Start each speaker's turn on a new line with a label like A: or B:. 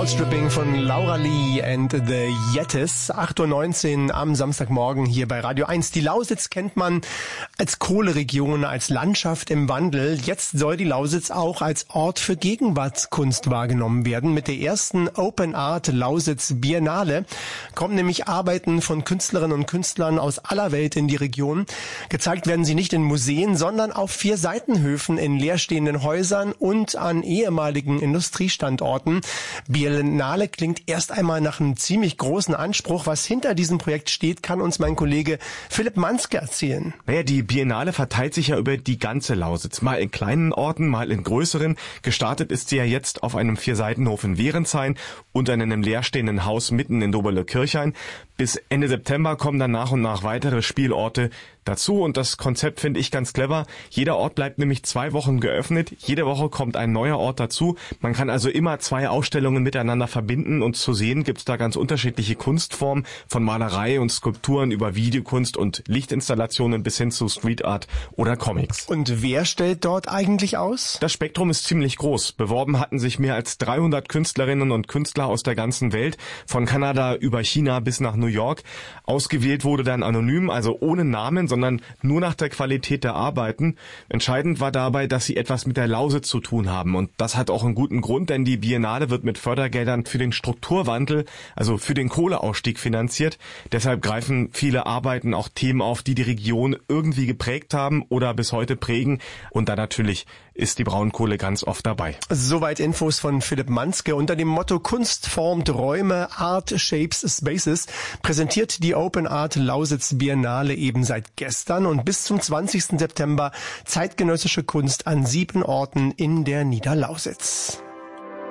A: Outstripping von Laura Lee and the Yetis. 8:19 Uhr am Samstagmorgen hier bei Radio 1. Die Lausitz kennt man als Kohleregion, als Landschaft im Wandel. Jetzt soll die Lausitz auch als Ort für Gegenwartskunst wahrgenommen werden. Mit der ersten Open Art Lausitz Biennale kommen nämlich Arbeiten von Künstlerinnen und Künstlern aus aller Welt in die Region. Gezeigt werden sie nicht in Museen, sondern auf 4 Seitenhöfen in leerstehenden Häusern und an ehemaligen Industriestandorten. Biennale klingt erst einmal nach einem ziemlich großen Anspruch. Was hinter diesem Projekt steht, kann uns mein Kollege Philipp Manske erzählen.
B: Naja, die Biennale verteilt sich ja über die ganze Lausitz. Mal in kleinen Orten, mal in größeren. Gestartet ist sie ja jetzt auf einem 4-Seitenhof in Wehrenstein und in einem leerstehenden Haus mitten in Doberle-Kirchhain. Bis Ende September kommen dann nach und nach weitere Spielorte dazu und das Konzept finde ich ganz clever. Jeder Ort bleibt nämlich 2 Wochen geöffnet. Jede Woche kommt ein neuer Ort dazu. Man kann also immer 2 Ausstellungen miteinander verbinden und zu sehen gibt's da ganz unterschiedliche Kunstformen, von Malerei und Skulpturen über Videokunst und Lichtinstallationen bis hin zu Street Art oder Comics.
A: Und wer stellt dort eigentlich aus?
B: Das Spektrum ist ziemlich groß. Beworben hatten sich mehr als 300 Künstlerinnen und Künstler aus der ganzen Welt, von Kanada über China bis nach New York. Ausgewählt wurde dann anonym, also ohne Namen, sondern nur nach der Qualität der Arbeiten. Entscheidend war dabei, dass sie etwas mit der Lausitz zu tun haben. Und das hat auch einen guten Grund, denn die Biennale wird mit Fördergeldern für den Strukturwandel, also für den Kohleausstieg finanziert. Deshalb greifen viele Arbeiten auch Themen auf, die die Region irgendwie geprägt haben oder bis heute prägen. Und da natürlich ist die Braunkohle ganz oft dabei.
A: Soweit Infos von Philipp Manske. Unter dem Motto Kunst formt Räume, Art shapes spaces präsentiert die Open Art Lausitz Biennale eben seit gestern und bis zum 20. September zeitgenössische Kunst an 7 Orten in der Niederlausitz.